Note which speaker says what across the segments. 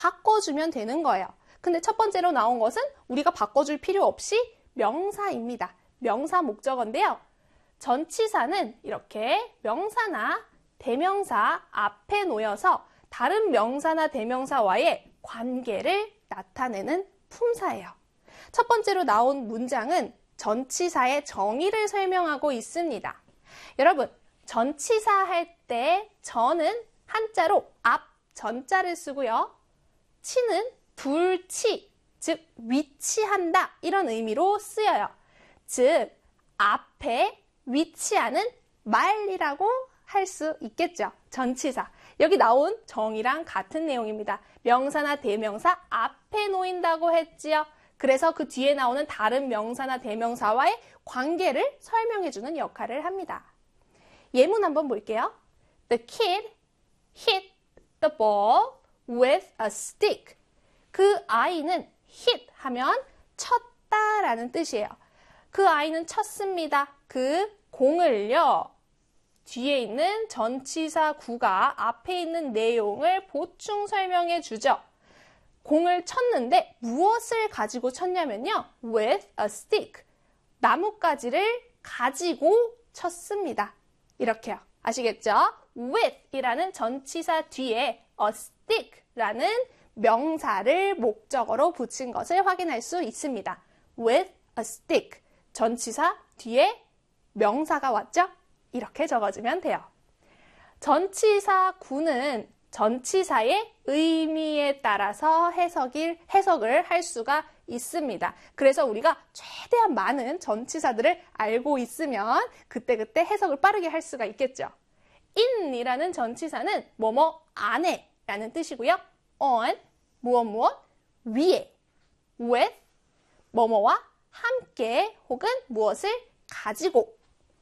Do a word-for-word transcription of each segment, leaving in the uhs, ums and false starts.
Speaker 1: 바꿔주면 되는 거예요. 근데 첫 번째로 나온 것은 우리가 바꿔줄 필요 없이 명사입니다. 명사 목적어인데요. 전치사는 이렇게 명사나 대명사 앞에 놓여서 다른 명사나 대명사와의 관계를 나타내는 품사예요. 첫 번째로 나온 문장은 전치사의 정의를 설명하고 있습니다. 여러분, 전치사 할 때 전은 한자로 앞 전자를 쓰고요. 치는 불치, 즉 위치한다 이런 의미로 쓰여요. 즉 앞에 위치하는 말이라고 할 수 있겠죠. 전치사. 여기 나온 정의랑 같은 내용입니다. 명사나 대명사 앞에 놓인다고 했지요. 그래서 그 뒤에 나오는 다른 명사나 대명사와의 관계를 설명해주는 역할을 합니다. 예문 한번 볼게요. The kid hit the ball with a stick. 그 아이는 hit 하면 쳤다라는 뜻이에요. 그 아이는 쳤습니다. 그 공을요. 뒤에 있는 전치사 구가 앞에 있는 내용을 보충 설명해 주죠. 공을 쳤는데 무엇을 가지고 쳤냐면요. with a stick. 나뭇가지를 가지고 쳤습니다. 이렇게요. 아시겠죠? with 이라는 전치사 뒤에 a stick라는 명사를 목적어로 붙인 것을 확인할 수 있습니다. with a stick. 전치사 뒤에 명사가 왔죠? 이렇게 적어주면 돼요. 전치사 구는 전치사의 의미에 따라서 해석을, 해석을 할 수가 있습니다. 그래서 우리가 최대한 많은 전치사들을 알고 있으면 그때그때 해석을 빠르게 할 수가 있겠죠. in이라는 전치사는 뭐뭐 안에 라는 뜻이고요. on, 무엇 무엇, 위에, with, 뭐뭐와 함께 혹은 무엇을 가지고,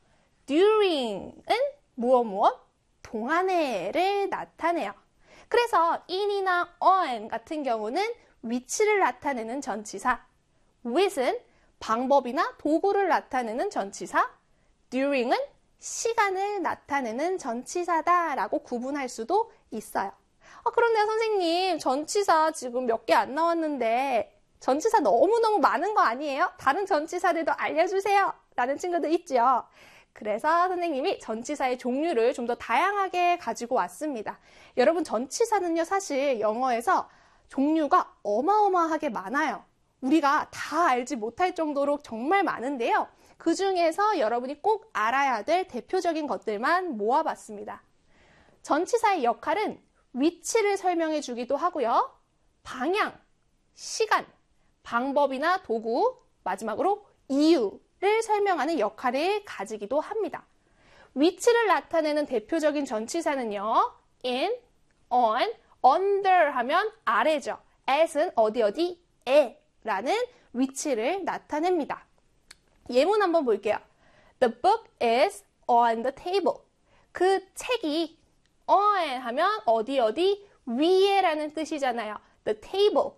Speaker 1: during은 무엇 무엇, 동안에를 나타내요. 그래서 in이나 on 같은 경우는 위치를 나타내는 전치사, with은 방법이나 도구를 나타내는 전치사, during은 시간을 나타내는 전치사다라고 구분할 수도 있어요. 아, 그런데 선생님, 전치사 지금 몇 개 안 나왔는데 전치사 너무너무 많은 거 아니에요? 다른 전치사들도 알려주세요. 라는 친구들 있죠. 그래서 선생님이 전치사의 종류를 좀 더 다양하게 가지고 왔습니다. 여러분, 전치사는요, 사실 영어에서 종류가 어마어마하게 많아요. 우리가 다 알지 못할 정도로 정말 많은데요. 그 중에서 여러분이 꼭 알아야 될 대표적인 것들만 모아봤습니다. 전치사의 역할은 위치를 설명해 주기도 하고요. 방향, 시간, 방법이나 도구, 마지막으로 이유를 설명하는 역할을 가지기도 합니다. 위치를 나타내는 대표적인 전치사는요. in, on, under 하면 아래죠. at은 어디 어디에 라는 위치를 나타냅니다. 예문 한번 볼게요. The book is on the table. 그 책이 on 하면 어디 어디 위에 라는 뜻이잖아요. The table,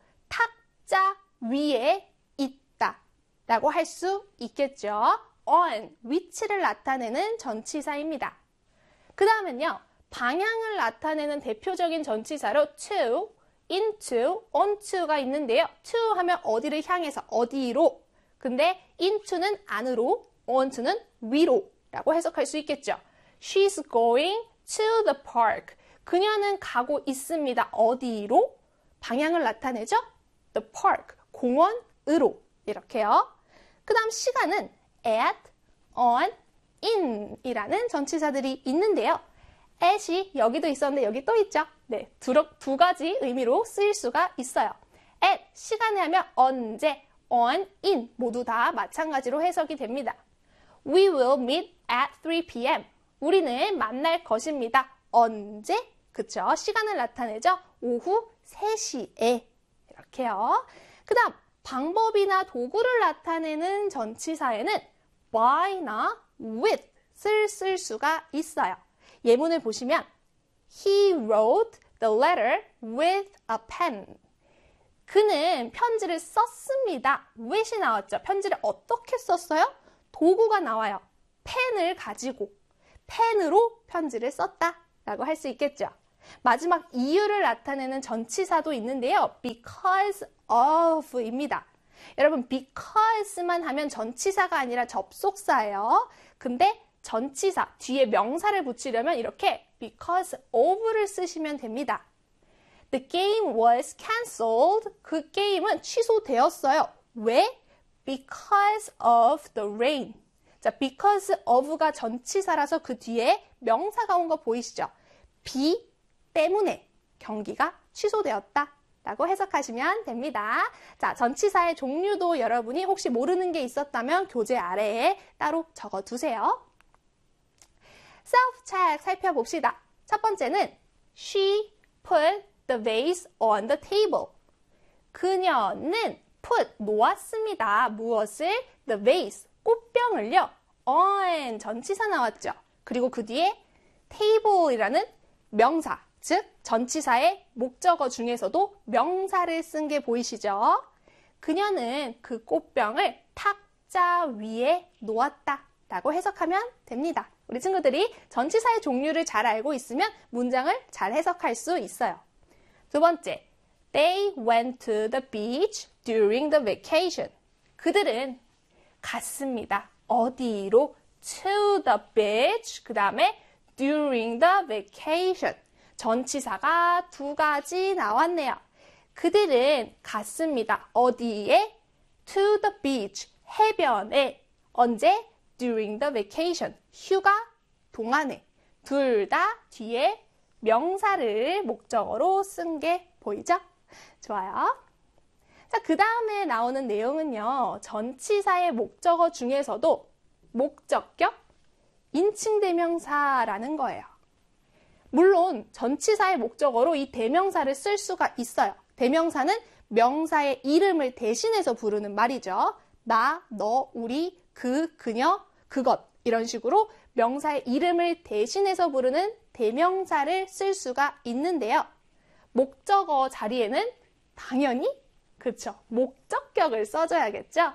Speaker 1: 탁자 위에 있다 라고 할 수 있겠죠. on, 위치를 나타내는 전치사입니다. 그 다음은요. 방향을 나타내는 대표적인 전치사로 to, into, onto가 있는데요. to 하면 어디를 향해서, 어디로. 근데 into는 안으로, onto는 위로 라고 해석할 수 있겠죠. She's going to the park. 그녀는 가고 있습니다. 어디로? 방향을 나타내죠? The park, 공원으로. 이렇게요. 그 다음 시간은 at, on, in 이라는 전치사들이 있는데요. at이 여기도 있었는데 여기 또 있죠? 네, 두, 두 가지 의미로 쓰일 수가 있어요. at, 시간에 하면 언제, on, in 모두 다 마찬가지로 해석이 됩니다. We will meet at three p m 우리는 만날 것입니다. 언제? 그쵸? 시간을 나타내죠? 오후 세 시에. 이렇게요. 그 다음, 방법이나 도구를 나타내는 전치사에는 by나 with을 쓸 수가 있어요. 예문을 보시면 He wrote the letter with a pen. 그는 편지를 썼습니다. with이 나왔죠. 편지를 어떻게 썼어요? 도구가 나와요. 펜을 가지고 펜으로 편지를 썼다 라고 할 수 있겠죠. 마지막 이유를 나타내는 전치사도 있는데요. because of입니다. 여러분 because만 하면 전치사가 아니라 접속사예요. 근데 전치사 뒤에 명사를 붙이려면 이렇게 because of를 쓰시면 됩니다. The game was cancelled. 그 게임은 취소되었어요. 왜? Because of the rain. 자, because of가 전치사라서 그 뒤에 명사가 온 거 보이시죠? 비 때문에 경기가 취소되었다 라고 해석하시면 됩니다. 자, 전치사의 종류도 여러분이 혹시 모르는 게 있었다면 교재 아래에 따로 적어두세요. self-check 살펴봅시다. 첫 번째는 She put the vase on the table. 그녀는 put, 놓았습니다. 무엇을? The vase, 꽃병을요. on, 전치사 나왔죠. 그리고 그 뒤에 table이라는 명사, 즉 전치사의 목적어 중에서도 명사를 쓴 게 보이시죠? 그녀는 그 꽃병을 탁자 위에 놓았다 라고 해석하면 됩니다. 우리 친구들이 전치사의 종류를 잘 알고 있으면 문장을 잘 해석할 수 있어요. 두 번째, They went to the beach during the vacation. 그들은 갔습니다. 어디로? To the beach. 그 다음에 during the vacation. 전치사가 두 가지 나왔네요. 그들은 갔습니다. 어디에? To the beach. 해변에. 언제? During the vacation. 휴가 동안에. 둘 다 뒤에 명사를 목적어로 쓴 게 보이죠? 좋아요. 자, 그 다음에 나오는 내용은요. 전치사의 목적어 중에서도 목적격, 인칭대명사라는 거예요. 물론 전치사의 목적어로 이 대명사를 쓸 수가 있어요. 대명사는 명사의 이름을 대신해서 부르는 말이죠. 나, 너, 우리, 그, 그녀, 그것 이런 식으로 명사의 이름을 대신해서 부르는 대명사를 쓸 수가 있는데요. 목적어 자리에는 당연히 그렇죠. 목적격을 써줘야겠죠.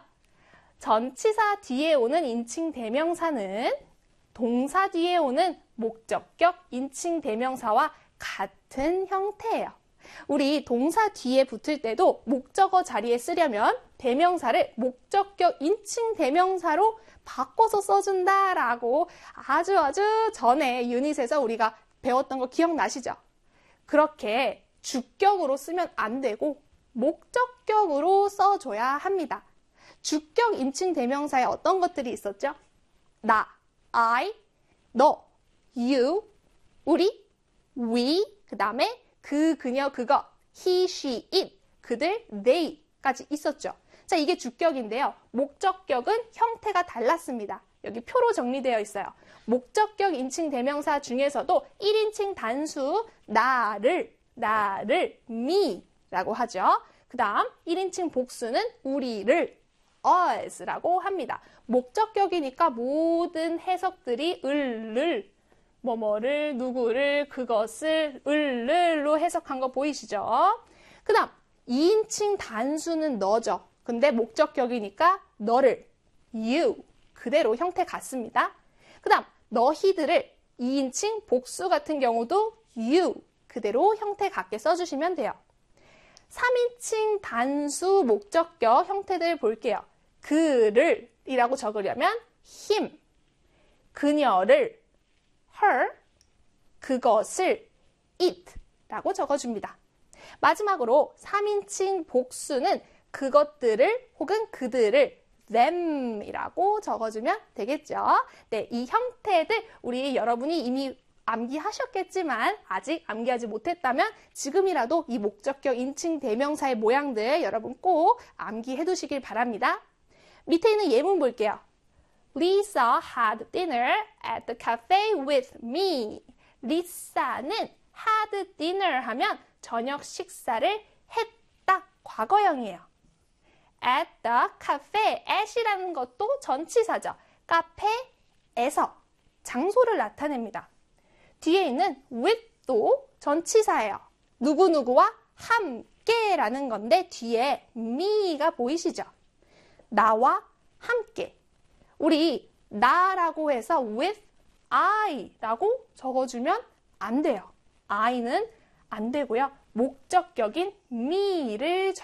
Speaker 1: 전치사 뒤에 오는 인칭 대명사는 동사 뒤에 오는 목적격 인칭 대명사와 같은 형태예요. 우리 동사 뒤에 붙을 때도 목적어 자리에 쓰려면 대명사를 목적격 인칭 대명사로 바꿔서 써준다라고 아주 아주 전에 유닛에서 우리가 배웠던 거 기억나시죠? 그렇게 주격으로 쓰면 안 되고 목적격으로 써줘야 합니다. 주격 인칭 대명사에 어떤 것들이 있었죠? 나, I, 너, you, 우리, we, 그 다음에 그, 그녀, 그것, he, she, it, 그들, they까지 있었죠. 자, 이게 주격인데요. 목적격은 형태가 달랐습니다. 여기 표로 정리되어 있어요. 목적격 인칭 대명사 중에서도 일 인칭 단수 나를, 나를, me라고 하죠. 그 다음 일 인칭 복수는 우리를, us라고 합니다. 목적격이니까 모든 해석들이 을를, 뭐뭐를, 누구를, 그것을, 을를로 해석한 거 보이시죠? 그 다음 이 인칭 단수는 너죠. 근데 목적격이니까 너를, you, 그대로 형태 같습니다. 그 다음 너희들을 이 인칭 복수 같은 경우도 you, 그대로 형태 같게 써주시면 돼요. 삼 인칭 단수 목적격 형태들 볼게요. 그를 이라고 적으려면 him, 그녀를 her, 그것을 it 라고 적어줍니다. 마지막으로 삼 인칭 복수는 그것들을 혹은 그들을 them 이라고 적어주면 되겠죠. 네, 이 형태들 우리 여러분이 이미 암기하셨겠지만 아직 암기하지 못했다면 지금이라도 이 목적격 인칭 대명사의 모양들 여러분 꼭 암기해 두시길 바랍니다. 밑에 있는 예문 볼게요. Lisa had dinner at the cafe with me. 리사는 had dinner 하면 저녁 식사를 했다. 과거형이에요. at the cafe, at이라는 것도 전치사죠. 카페에서 장소를 나타냅니다. 뒤에 있는 with도 전치사예요. 누구누구와 함께라는 건데 뒤에 me가 보이시죠? 나와 함께. 우리 나라고 해서 with I라고 적어주면 안 돼요. I는 안 되고요. 목적격인 me를